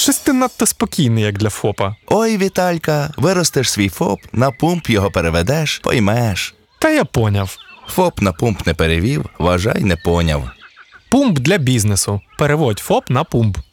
Щось ти надто спокійний, як для ФОПа. Ой, Віталька, виростеш свій ФОП, на пумп його переведеш, поймеш. Та я поняв. ФОП на пумп не перевів, вважай, не поняв. Пумп для бізнесу. Переводь ФОП на пумп.